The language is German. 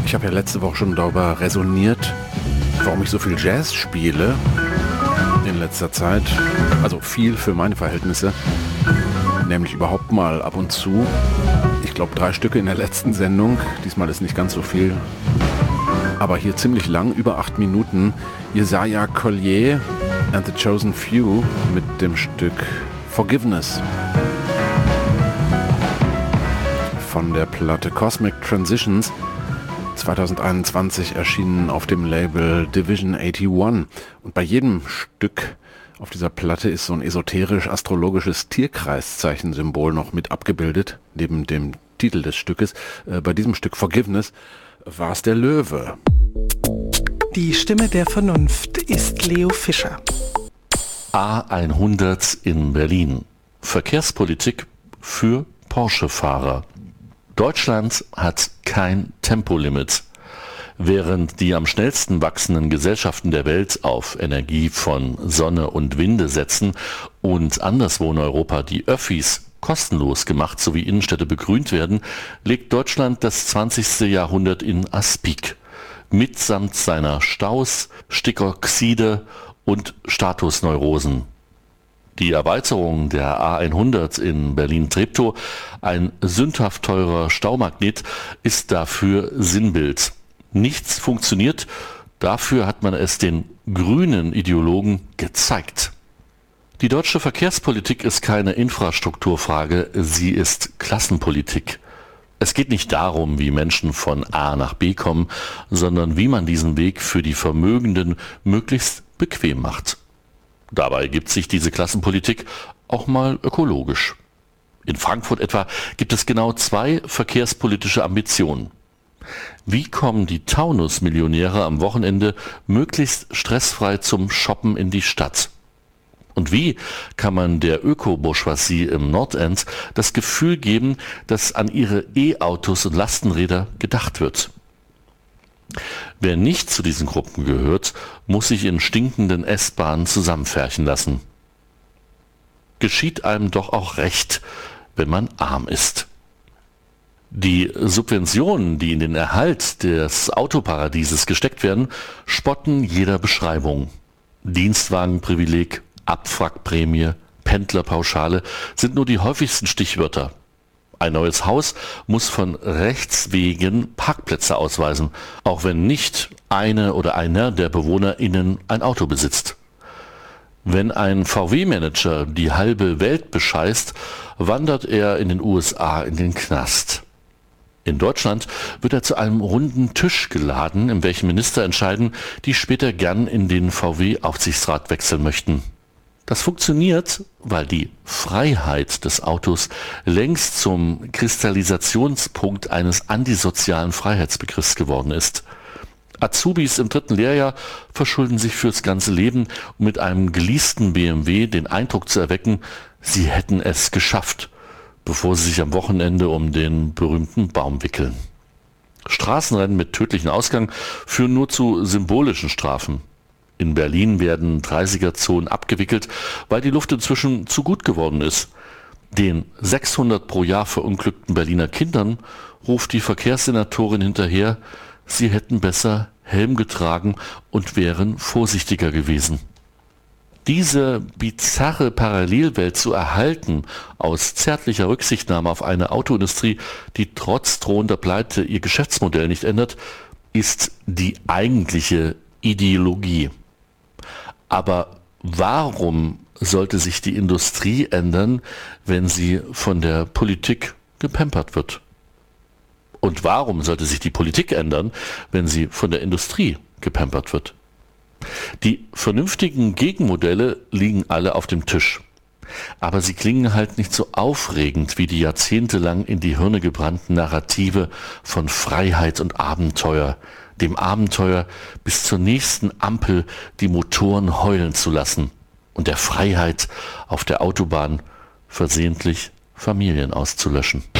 Ich habe ja letzte Woche schon darüber resoniert, warum ich so viel Jazz spiele in letzter Zeit. Also viel für meine Verhältnisse, nämlich überhaupt mal ab und zu. Ich glaube 3 Stücke in der letzten Sendung. Diesmal ist nicht ganz so viel, aber hier ziemlich lang, über 8 Minuten. Isaiah Collier and the Chosen Few mit dem Stück Forgiveness von der Platte Cosmic Transitions, 2021 erschienen auf dem Label Division 81. Und bei jedem Stück auf dieser Platte ist so ein esoterisch-astrologisches Tierkreiszeichen-Symbol noch mit abgebildet, neben dem Titel des Stückes. Bei diesem Stück Forgiveness war es der Löwe. Die Stimme der Vernunft ist Leo Fischer. A100 in Berlin. Verkehrspolitik für Porsche-Fahrer. Deutschland hat kein Tempolimit. Während die am schnellsten wachsenden Gesellschaften der Welt auf Energie von Sonne und Winde setzen und anderswo in Europa die Öffis kostenlos gemacht sowie Innenstädte begrünt werden, legt Deutschland das 20. Jahrhundert in Aspik. Mitsamt seiner Staus, Stickoxide und Statusneurosen. Die Erweiterung der A100 in Berlin-Treptow, ein sündhaft teurer Staumagnet, ist dafür Sinnbild. Nichts funktioniert, dafür hat man es den grünen Ideologen gezeigt. Die deutsche Verkehrspolitik ist keine Infrastrukturfrage, sie ist Klassenpolitik. Es geht nicht darum, wie Menschen von A nach B kommen, sondern wie man diesen Weg für die Vermögenden möglichst bequem macht. Dabei gibt sich diese Klassenpolitik auch mal ökologisch. In Frankfurt etwa gibt es genau 2 verkehrspolitische Ambitionen. Wie kommen die Taunus-Millionäre am Wochenende möglichst stressfrei zum Shoppen in die Stadt? Und wie kann man der Öko-Bourgeoisie im Nordend das Gefühl geben, dass an ihre E-Autos und Lastenräder gedacht wird? Wer nicht zu diesen Gruppen gehört, muss sich in stinkenden S-Bahnen zusammenpferchen lassen. Geschieht einem doch auch recht, wenn man arm ist. Die Subventionen, die in den Erhalt des Autoparadieses gesteckt werden, spotten jeder Beschreibung. Dienstwagenprivileg, Abwrackprämie, Pendlerpauschale sind nur die häufigsten Stichwörter. Ein neues Haus muss von Rechts wegen Parkplätze ausweisen, auch wenn nicht eine oder einer der BewohnerInnen ein Auto besitzt. Wenn ein VW-Manager die halbe Welt bescheißt, wandert er in den USA in den Knast. In Deutschland wird er zu einem runden Tisch geladen, in welchem Minister entscheiden, die später gern in den VW-Aufsichtsrat wechseln möchten. Das funktioniert, weil die Freiheit des Autos längst zum Kristallisationspunkt eines antisozialen Freiheitsbegriffs geworden ist. Azubis im 3. Lehrjahr verschulden sich fürs ganze Leben, um mit einem geleasten BMW den Eindruck zu erwecken, sie hätten es geschafft, bevor sie sich am Wochenende um den berühmten Baum wickeln. Straßenrennen mit tödlichem Ausgang führen nur zu symbolischen Strafen. In Berlin werden 30er-Zonen abgewickelt, weil die Luft inzwischen zu gut geworden ist. Den 600 pro Jahr verunglückten Berliner Kindern ruft die Verkehrssenatorin hinterher, sie hätten besser Helm getragen und wären vorsichtiger gewesen. Diese bizarre Parallelwelt zu erhalten, aus zärtlicher Rücksichtnahme auf eine Autoindustrie, die trotz drohender Pleite ihr Geschäftsmodell nicht ändert, ist die eigentliche Ideologie. Aber warum sollte sich die Industrie ändern, wenn sie von der Politik gepampert wird? Und warum sollte sich die Politik ändern, wenn sie von der Industrie gepampert wird? Die vernünftigen Gegenmodelle liegen alle auf dem Tisch. Aber sie klingen halt nicht so aufregend wie die jahrzehntelang in die Hirne gebrannten Narrative von Freiheit und Abenteuer, dem Abenteuer bis zur nächsten Ampel die Motoren heulen zu lassen und der Freiheit auf der Autobahn versehentlich Familien auszulöschen.